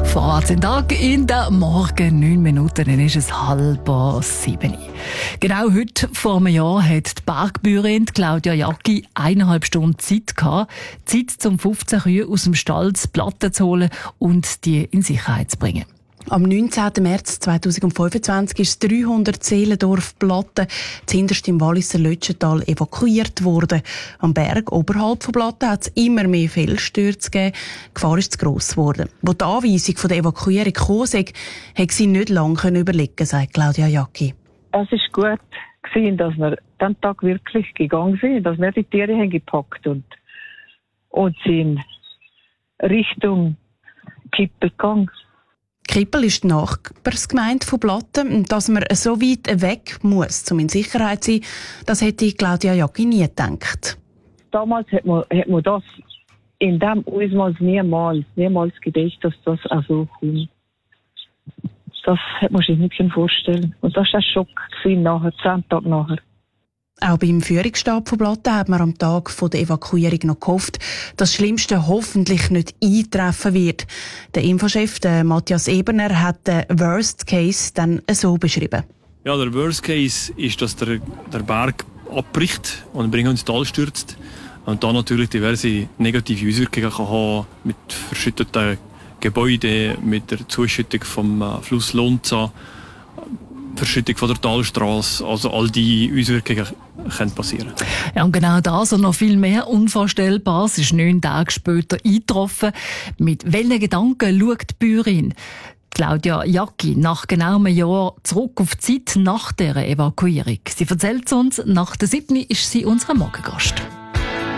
Vorwärts in den Tag in der Morgen 9 Minuten, dann ist es 6:30. Genau heute vor einem Jahr hat die Bergbäuerin Claudia Jacki 1,5 Stunden Zeit gehabt. Zeit, um 15 Kühe aus dem Stall zu Platten zu holen und die in Sicherheit zu bringen. Am 19. März 2025 ist das 300 Seelendorf Platten, zuhinterst im Walliser Lötschental, evakuiert worden. Am Berg oberhalb von Platten hat es immer mehr Felsstürze gegeben. Die Gefahr ist zu gross geworden. Wo die Anweisung von der Evakuierung kam, hat sie nicht lange überlegen, sagt Claudia Jacki. Es ist gut gewesen, dass wir diesen Tag wirklich gegangen sind, dass wir die Tiere haben gepackt und sind Richtung Kippel gegangen. Kippel ist die Nachbarsgemeinde von Platten. Dass man so weit weg muss, um in Sicherheit zu sein, das hätte Claudia Jacki nie gedacht. Damals hat man das in dem Ausmaß niemals gedacht, dass das auch so kommt. Das hat man sich nicht vorstellen. Und das war ein Schock nachher, 10 Tage nachher. Auch beim Führungsstab von Platten hat man am Tag der Evakuierung noch gehofft, dass das Schlimmste hoffentlich nicht eintreffen wird. Der Infochef, der Matthias Eberner, hat den Worst Case dann so beschrieben. Ja, der Worst Case ist, dass der Berg abbricht und den Bring ins Tal stürzt. Und dann natürlich diverse negative Auswirkungen kann haben mit verschütteten Gebäuden, mit der Zuschüttung vom Fluss Lonza, Verschüttung von der Talstrasse, also all die Auswirkungen können passieren. Ja, und genau das und noch viel mehr Unvorstellbares ist 9 Tage später eingetroffen. Mit welchen Gedanken schaut die Bäuerin Claudia Jacki nach genau einem Jahr zurück auf die Zeit nach dieser Evakuierung? Sie erzählt uns, nach der 7. ist sie unser Morgengast.